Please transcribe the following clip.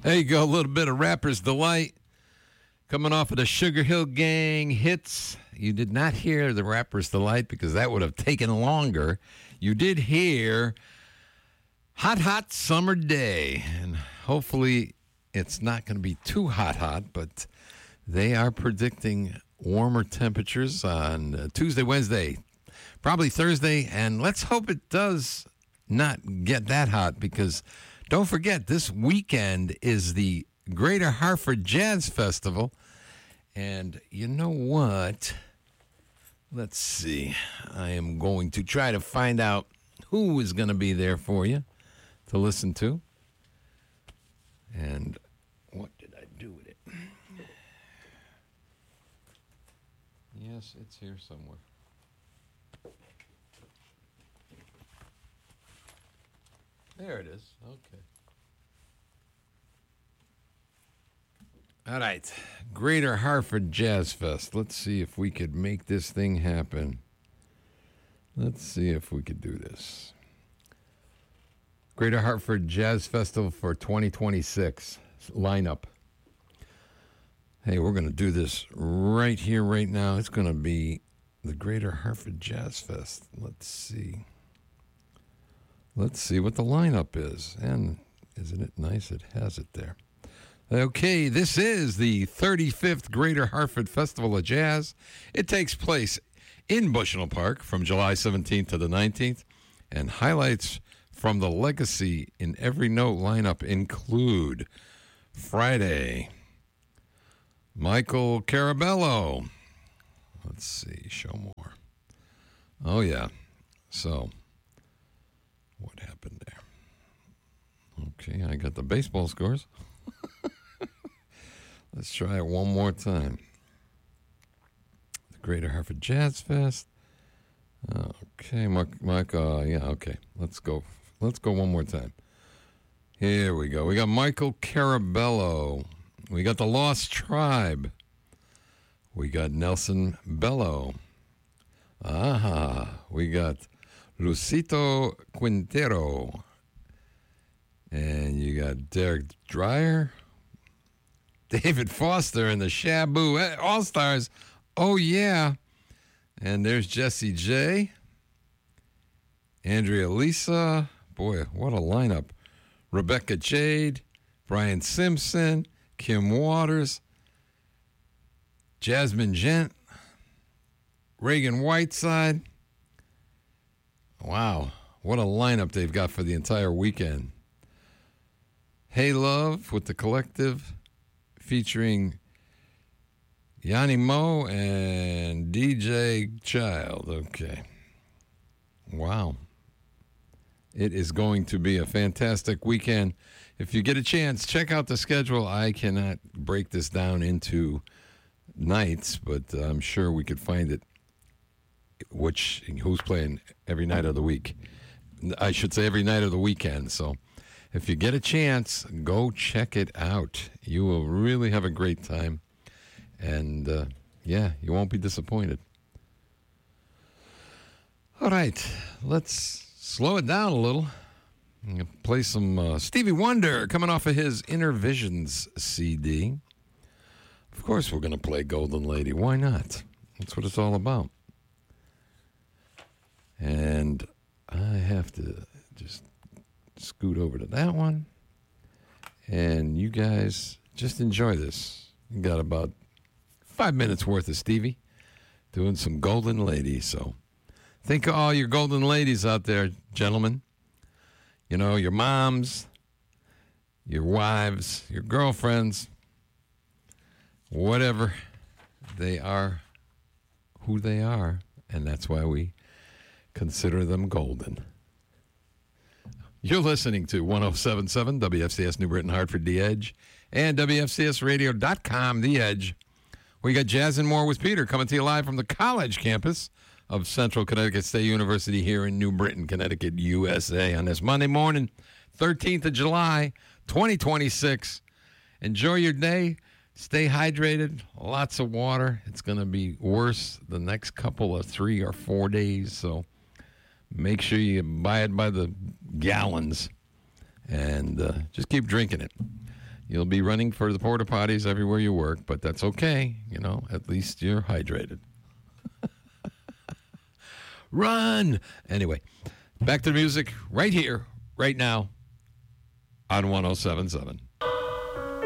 There you go, a little bit of Rapper's Delight. Coming off of the Sugar Hill Gang hits. You did not hear the Rapper's Delight because that would have taken longer. You did hear Hot, Hot Summer Day. And hopefully it's not going to be too hot, but they are predicting warmer temperatures on Tuesday, Wednesday, probably Thursday. And let's hope it does not get that hot because don't forget, this weekend is the Greater Hartford Jazz Festival. And you know what? Let's see. I am going to try to find out who is going to be there for you to listen to. And what did I do with it? Yes, it's here somewhere. There it is. Okay. All right. Greater Hartford Jazz Fest. Let's see if we could make this thing happen. Let's see if we could do this. Greater Hartford Jazz Festival for 2026 lineup. Hey, we're going to do this right here, right now. It's going to be the Greater Hartford Jazz Fest. Let's see. Let's see what the lineup is. And isn't it nice? It has it there. Okay, this is the 35th Greater Hartford Festival of Jazz. It takes place in Bushnell Park from July 17th to the 19th. And highlights from the Legacy in Every Note lineup include Friday, Michael Carabello. Let's see, show more. Oh, yeah. So, what happened there? Okay, I got the baseball scores. Let's try it one more time. The Greater Hartford Jazz Fest. Okay, Mark, yeah, okay. Let's go one more time. Here we go. We got Michael Carabello. We got the Lost Tribe. We got Nelson Bello. We got Lucito Quintero. And you got Derek Dreyer, David Foster, and the Shabu All-Stars. Oh, yeah. And there's Jesse J. Andrea Lisa. Boy, what a lineup. Rebecca Jade. Brian Simpson. Kim Waters. Jasmine Gent. Reagan Whiteside. Wow, what a lineup they've got for the entire weekend. Hey Love with the Collective featuring Yanni Moe and DJ Child. Okay. Wow. It is going to be a fantastic weekend. If you get a chance, check out the schedule. I cannot break this down into nights, but I'm sure we could find it. Who's playing every night of the week. I should say every night of the weekend. So if you get a chance, go check it out. You will really have a great time. And, yeah, you won't be disappointed. All right, let's slow it down a little. I'm going to play some Stevie Wonder coming off of his Inner Visions CD. Of course we're going to play Golden Lady. Why not? That's what it's all about. And I have to just scoot over to that one. And you guys just enjoy this. You got about 5 minutes worth of Stevie doing some Golden Lady. So think of all your golden ladies out there, gentlemen. You know, your moms, your wives, your girlfriends, whatever. They are who they are. And that's why we consider them golden. You're listening to 107.7 WFCS New Britain Hartford, The Edge, and WFCSradio.com, The Edge. We got Jazz and More with Peter coming to you live from the college campus of Central Connecticut State University here in New Britain, Connecticut, USA, on this Monday morning, 13th of July, 2026. Enjoy your day. Stay hydrated. Lots of water. It's going to be worse the next couple of 3 or 4 days, so make sure you buy it by the gallons and just keep drinking it. You'll be running for the porta potties everywhere you work, but that's okay. At least you're hydrated. Run! Anyway, back to the music right here, right now on 107.7.